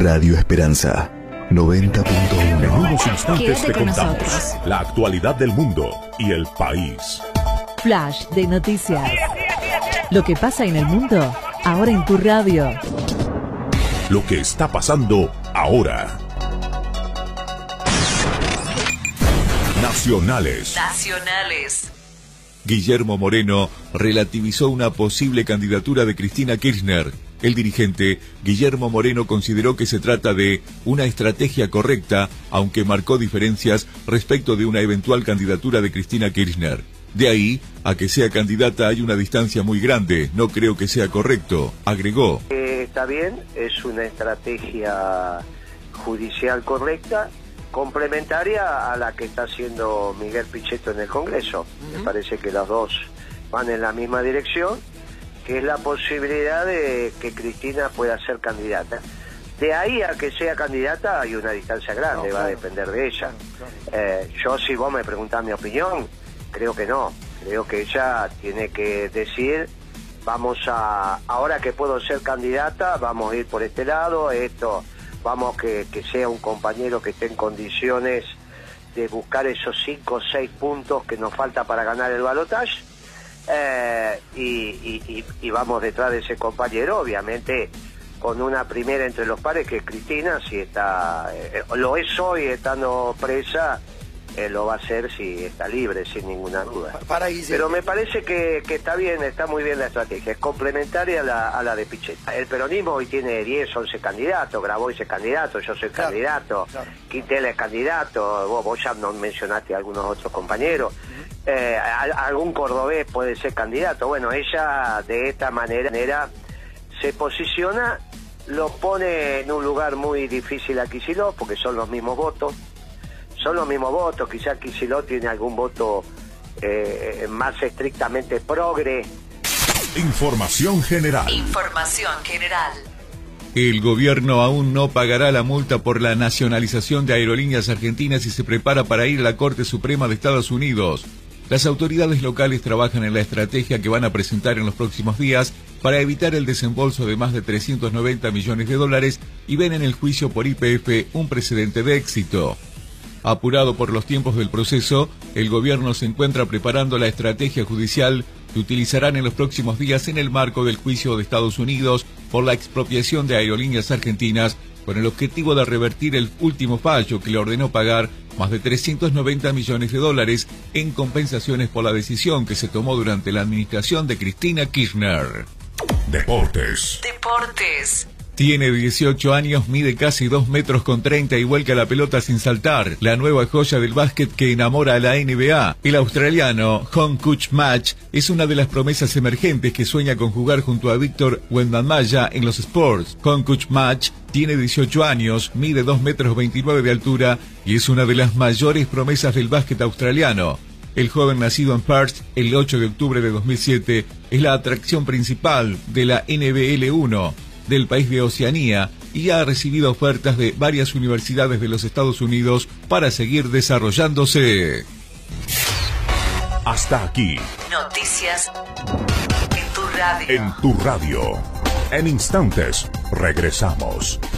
Radio Esperanza 90.1. En unos instantes Quédate te con contamos nosotros. la actualidad del mundo y el país. Flash de noticias. Lo que pasa en el mundo, ahora en tu radio. Lo que está pasando ahora. Nacionales. Guillermo Moreno relativizó una posible candidatura de Cristina Kirchner. El dirigente, Guillermo Moreno, consideró que se trata de una estrategia correcta, aunque marcó diferencias respecto de una eventual candidatura de Cristina Kirchner. De ahí a que sea candidata hay una distancia muy grande, no creo que sea correcto, agregó. Está bien, es una estrategia judicial correcta, complementaria a la que está haciendo Miguel Pichetto en el Congreso. Me parece que los dos van en la misma dirección, que es la posibilidad de que Cristina pueda ser candidata. De ahí a que sea candidata hay una distancia grande, va a depender de ella. Yo, si vos me preguntás mi opinión, creo que no. Creo que ella tiene que decir, ahora que puedo ser candidata, vamos a ir por este lado, vamos que sea un compañero que esté en condiciones de buscar esos 5 o 6 puntos que nos falta para ganar el balotaje, y vamos detrás de ese compañero, obviamente con una primera entre los pares, que Cristina, si está, lo es hoy estando presa, lo va a hacer si está libre, sin ninguna duda. Pero me parece que está bien, está muy bien la estrategia, es complementaria a la de Pichetto. El peronismo hoy tiene 10, 11 candidatos, Grabois es candidato, yo soy candidato, Quintela es candidato, vos ya nos mencionaste a algunos otros compañeros, algún cordobés puede ser candidato. Bueno, ella de esta manera se posiciona, lo pone en un lugar muy difícil a Kicillof, porque son los mismos votos, quizás Kicillof tiene algún voto más estrictamente progre. Información general. El gobierno aún no pagará la multa por la nacionalización de Aerolíneas Argentinas y se prepara para ir a la Corte Suprema de Estados Unidos. Las autoridades locales trabajan en la estrategia que van a presentar en los próximos días para evitar el desembolso de más de 390 millones de dólares y ven en el juicio por YPF un precedente de éxito. Apurado por los tiempos del proceso, el gobierno se encuentra preparando la estrategia judicial que utilizarán en los próximos días en el marco del juicio de Estados Unidos por la expropiación de Aerolíneas Argentinas, con el objetivo de revertir el último fallo que le ordenó pagar más de 390 millones de dólares en compensaciones por la decisión que se tomó durante la administración de Cristina Kirchner. Deportes. Tiene 18 años, mide casi 2 metros con 30 y vuelca la pelota sin saltar. La nueva joya del básquet que enamora a la NBA. El australiano Hongkuch Match es una de las promesas emergentes que sueña con jugar junto a Víctor Wembanyama en los Spurs. Hongkuch Match tiene 18 años, mide 2 metros 29 de altura y es una de las mayores promesas del básquet australiano. El joven, nacido en Perth el 8 de octubre de 2007, es la atracción principal de la NBL 1 del país de Oceanía y ha recibido ofertas de varias universidades de los Estados Unidos para seguir desarrollándose. Hasta aquí. Noticias en tu radio. En tu radio. En instantes regresamos.